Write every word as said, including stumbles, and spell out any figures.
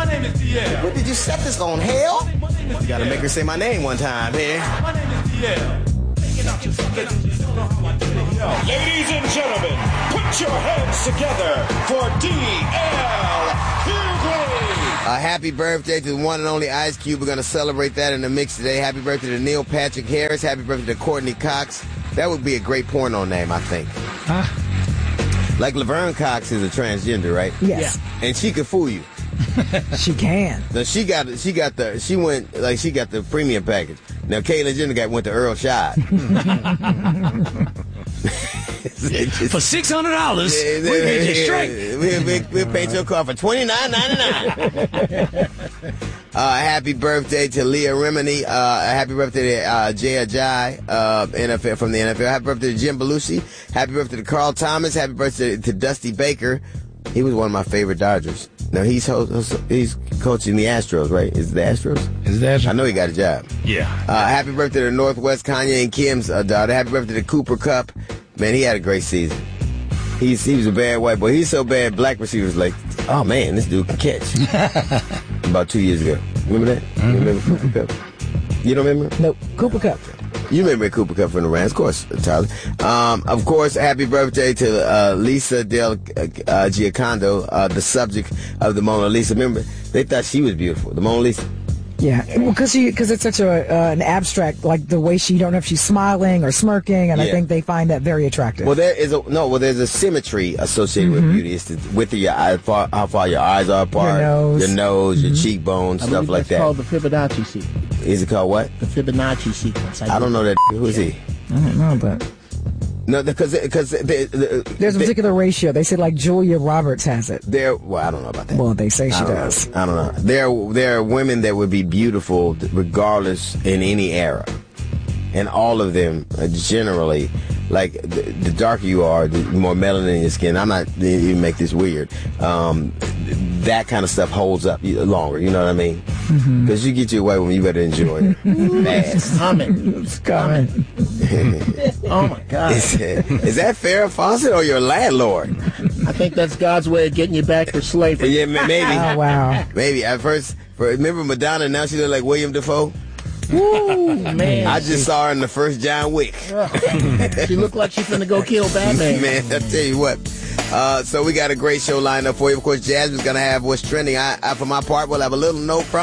My name is D L. What did you set this on, hell? You gotta make her say my name one time here. My name is D L. Ladies and gentlemen, put your hands together for D L Hughley. A happy birthday to the one and only Ice Cube. We're going to celebrate that in the mix today. Happy birthday to Neil Patrick Harris. Happy birthday to Courtney Cox. That would be a great porno name, I think. Huh? Like Laverne Cox is a transgender, right? Yes. Yeah. And she could fool you. She can. No, she got she got the she went like she got the premium package. Now Caitlyn Jenner got went to Earl Shide. For six hundred dollars, we get you straight. We'll, we'll, we'll paint your car for twenty nine ninety nine. Uh, happy birthday to Leah Remini. Uh, happy birthday to uh, Jay Ajayi, uh, N F L from the N F L. Happy birthday to Jim Belushi. Happy birthday to Carl Thomas. Happy birthday to Dusty Baker. He was one of my favorite Dodgers. Now he's host, he's coaching the Astros, right? Is it the Astros? Is that? I know he got a job. Yeah. Uh, happy birthday to Northwest Kanye and Kim's uh, daughter. Happy birthday to Cooper Kupp. Man, he had a great season. He's he was a bad white boy. He's so bad. Black receivers like, oh man, this dude can catch. About two years ago. Remember that? Mm-hmm. You remember Cooper Kupp? You don't remember? Nope. Cooper Kupp. You remember Cooper Kupp from the Rams, of course, Tyler. Um, of course, happy birthday to uh, Lisa Del uh, Giocondo, uh, the subject of the Mona Lisa. Remember, they thought she was beautiful, the Mona Lisa. Yeah, well, because because it's such a uh, an abstract, like the way she, you don't know if she's smiling or smirking, and yeah. I think they find that very attractive. Well, there is a no. Well, there's a symmetry associated mm-hmm. with beauty. It's the, with your eyes, far, how far your eyes are apart, your nose, your, nose, mm-hmm. your cheekbones, I stuff like that's that. Called the Fibonacci sequence. Is it called what? The Fibonacci sequence. I, I don't know that. Who is he? I don't know, but. No, because because the, the, there's a particular the, ratio. They say like Julia Roberts has it. There, well, I don't know about that. Well, they say she I does. Know. I don't know. There, there are women that would be beautiful regardless in any era, and all of them uh, generally, like the, the darker you are, the more melanin in your skin. I'm not even make this weird. Um, that kind of stuff holds up longer. You know what I mean? Because mm-hmm. you get your white woman, you better enjoy it. Fast. Comment. It's coming. Oh my God. Is, is that Farrah Fawcett or your landlord? I think that's God's way of getting you back for slavery. Yeah, maybe. Oh wow. Maybe at first. For, remember Madonna? Now she look like William Dafoe. Woo, man. I just saw her in the first John Wick. She looked like she's finna go kill Batman. Man, I tell you what. Uh, so we got a great show lined up for you. Of course, Jasmine's going to have what's trending. I, I, for my part, will have a little note from